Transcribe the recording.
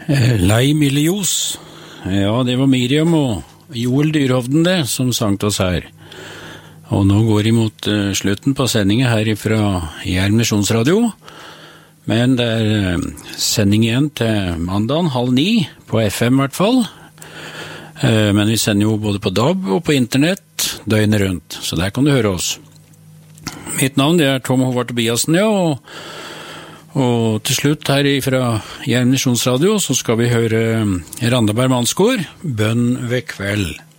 Lei Milios. Ja, det var Miriam og Joel Dyrhovden det, som sang til oss her. Og nå går det mot slutten på sendingen her fra Jern Misjonsradio. Men det sending igjen til mandagen 8:30, på FM i hvert fall. Men vi sender jo både på DAB og på internett døgnet rundt, så der kan du høre oss. Mitt navn det Tom Håvard Tobiasen, ja, og til slutt her fra Jern Misjonsradio så skal vi høre Randaberg Mannsgård, Bønn ved kveld.